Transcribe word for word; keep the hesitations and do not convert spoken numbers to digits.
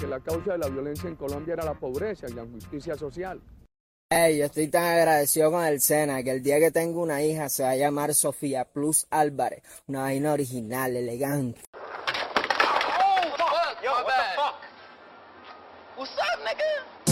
que la causa de la violencia en Colombia era la pobreza y la injusticia social. Hey, yo estoy tan agradecido con el SENA que el día que tengo una hija se va a llamar Sofía Plus Álvarez. Una vaina original, elegante. Oh, fuck. Yo, what the fuck? What's up, nigga?